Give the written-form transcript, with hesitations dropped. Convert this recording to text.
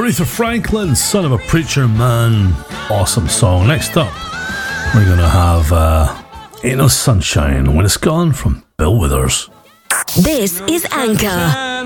Aretha Franklin, Son of a Preacher Man. Awesome song. Next up, we're going to have Ain't No Sunshine When It's Gone from Bill Withers. This is Anchor.